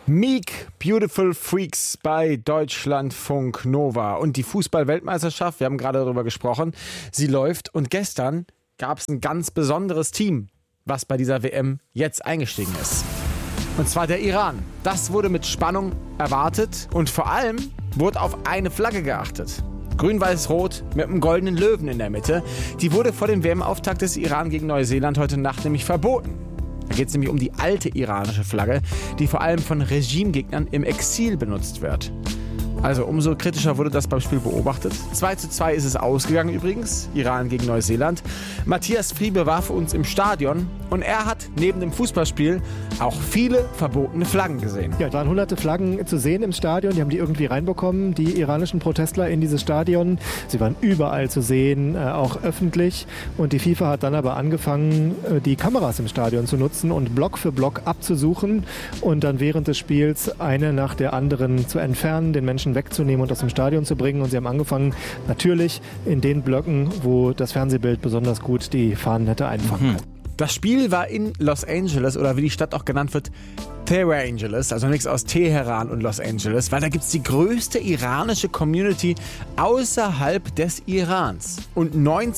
Meek, Beautiful Freaks bei Deutschlandfunk Nova. Und die Fußball-Weltmeisterschaft, wir haben gerade darüber gesprochen, sie läuft. Und gestern gab es ein ganz besonderes Team, was bei dieser WM jetzt eingestiegen ist. Und zwar der Iran. Das wurde mit Spannung erwartet und vor allem wurde auf eine Flagge geachtet. Grün-Weiß-Rot mit einem goldenen Löwen in der Mitte. Die wurde vor dem WM-Auftakt des Iran gegen Neuseeland heute Nacht nämlich verboten. Da geht es nämlich um die alte iranische Flagge, die vor allem von Regimegegnern im Exil benutzt wird. Also umso kritischer wurde das beim Spiel beobachtet. 2:2 ist es ausgegangen übrigens, Iran gegen Neuseeland. Matthias Friebe war für uns im Stadion und er hat neben dem Fußballspiel auch viele verbotene Flaggen gesehen. Ja, es waren hunderte Flaggen zu sehen im Stadion, die haben die irgendwie reinbekommen, die iranischen Protestler in dieses Stadion. Sie waren überall zu sehen, auch öffentlich. Und die FIFA hat dann aber angefangen, die Kameras im Stadion zu nutzen und Block für Block abzusuchen und dann während des Spiels eine nach der anderen zu entfernen, den Menschen wegzunehmen und aus dem Stadion zu bringen. Und sie haben angefangen, natürlich in den Blöcken, wo das Fernsehbild besonders gut die Fahnen hätte einfangen können. Das Spiel war in Los Angeles oder wie die Stadt auch genannt wird, Teherangeles, also nichts aus Teheran und Los Angeles, weil da gibt es die größte iranische Community außerhalb des Irans. Und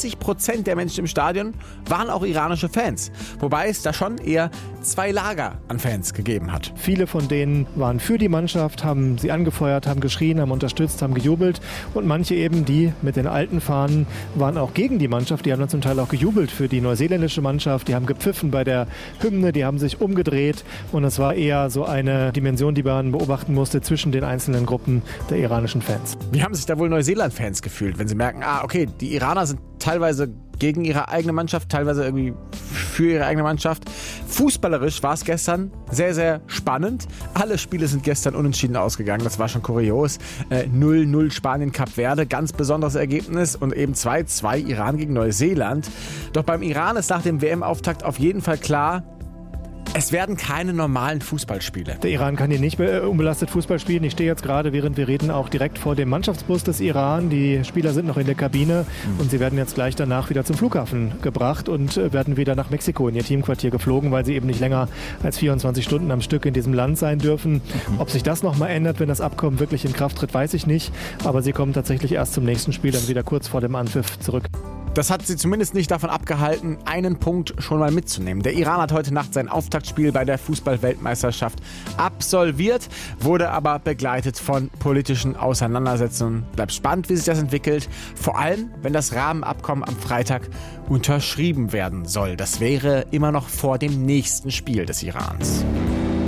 90% der Menschen im Stadion waren auch iranische Fans, wobei es da schon eher zwei Lager an Fans gegeben hat. Viele von denen waren für die Mannschaft, haben sie angefeuert, haben geschrien, haben unterstützt, haben gejubelt und manche eben, die mit den alten Fahnen, waren auch gegen die Mannschaft, die haben dann zum Teil auch gejubelt für die neuseeländische Mannschaft, die haben gepfiffen bei der Hymne, die haben sich umgedreht und es war eher so eine Dimension, die man beobachten musste zwischen den einzelnen Gruppen der iranischen Fans. Wie haben sich da wohl Neuseeland-Fans gefühlt, wenn sie merken, okay, die Iraner sind teilweise gegen ihre eigene Mannschaft, teilweise irgendwie für ihre eigene Mannschaft. Fußballerisch war es gestern sehr, sehr spannend. Alle Spiele sind gestern unentschieden ausgegangen, das war schon kurios. 0-0 Spanien-Kap Verde, ganz besonderes Ergebnis und eben 2-2 Iran gegen Neuseeland. Doch beim Iran ist nach dem WM-Auftakt auf jeden Fall klar, es werden keine normalen Fußballspiele. Der Iran kann hier nicht unbelastet Fußball spielen. Ich stehe jetzt gerade, während wir reden, auch direkt vor dem Mannschaftsbus des Iran. Die Spieler sind noch in der Kabine und sie werden jetzt gleich danach wieder zum Flughafen gebracht und werden wieder nach Mexiko in ihr Teamquartier geflogen, weil sie eben nicht länger als 24 Stunden am Stück in diesem Land sein dürfen. Ob sich das nochmal ändert, wenn das Abkommen wirklich in Kraft tritt, weiß ich nicht. Aber sie kommen tatsächlich erst zum nächsten Spiel, dann wieder kurz vor dem Anpfiff zurück. Das hat sie zumindest nicht davon abgehalten, einen Punkt schon mal mitzunehmen. Der Iran hat heute Nacht sein Auftaktspiel bei der Fußball-Weltmeisterschaft absolviert, wurde aber begleitet von politischen Auseinandersetzungen. Bleibt spannend, wie sich das entwickelt. Vor allem, wenn das Rahmenabkommen am Freitag unterschrieben werden soll. Das wäre immer noch vor dem nächsten Spiel des Irans.